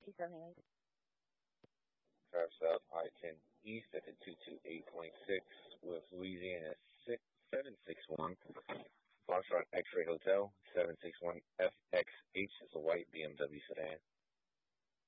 278. Drive south, I-10 east at the 228.6 with Louisiana 761. Foxtrot X-Ray Hotel, 761 FXH is a white BMW sedan.